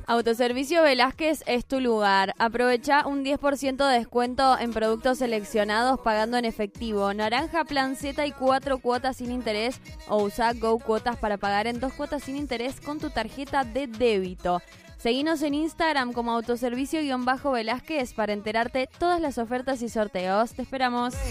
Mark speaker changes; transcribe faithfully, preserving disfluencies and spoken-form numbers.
Speaker 1: Autoservicio Velázquez es tu lugar. Aprovecha un diez por ciento de descuento en productos seleccionados pagando en efectivo. Naranja Plan Z y cuatro cuotas sin interés o usa Go Cuotas para pagar en dos cuotas sin interés con tu tarjeta de débito. Seguinos en Instagram como autoservicio-velázquez para enterarte todas las ofertas y sorteos. Te esperamos.